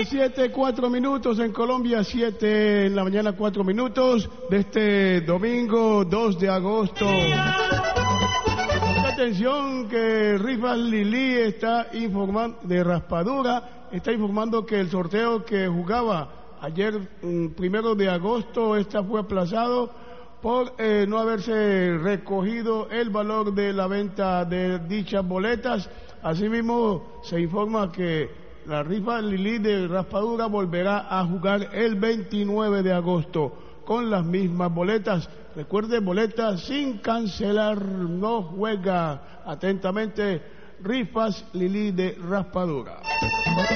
Las 7:04 en Colombia, 7 en la mañana, 4 minutos de este domingo 2 de agosto. Atención que Rifas Lili está informando de Raspadura, está informando que el sorteo que jugaba ayer 1 de agosto, fue aplazado por no haberse recogido el valor de la venta de dichas boletas. Asimismo, se informa que la rifa Lili de Raspadura volverá a jugar el 29 de agosto con las mismas boletas. Recuerde, boletas sin cancelar, no juega. Atentamente, Rifas Lili de Raspadura.